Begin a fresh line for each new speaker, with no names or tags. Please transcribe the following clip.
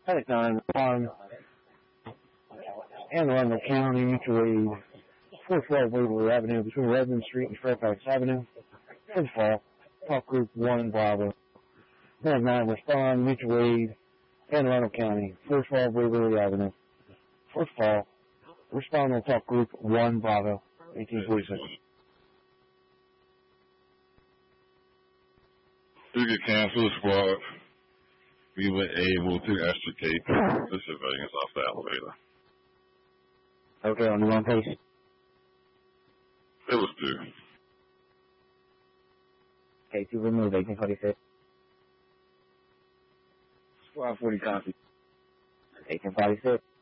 Attic 9 on Anne Arundel County, mutual aid, 412 Waverly Avenue, between Redmond Street and Fairfax Avenue. First fall, Talk Group 1 Bravo. 9 respond, mutual aid, Anne Arundel County, 412 Waverly Avenue. First fall, respond on Talk Group 1 Bravo, 1846.
Due to cancel the squad, we were able to extricate the civilians off the elevator.
Okay, on the wrong pace.
It was due.
Okay, to remove 1846. Squad 40 copy. 1846.